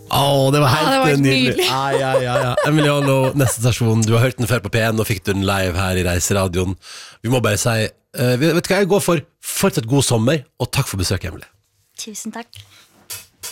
Det var helt det var nydelig. Ja. Emiliano, neste stasjon. Du har hørt den før på P1, og fikk du den live her i Reiseradioen. Vi må bare si, vet du hva jeg går for? Fortsatt god sommer, og takk for besøket, Emilie. Tusen takk.